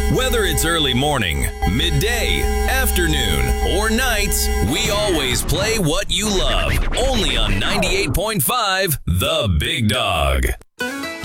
Whether it's early morning, midday, afternoon, or nights, we always play what you love. Only on 98.5 The Big Dog.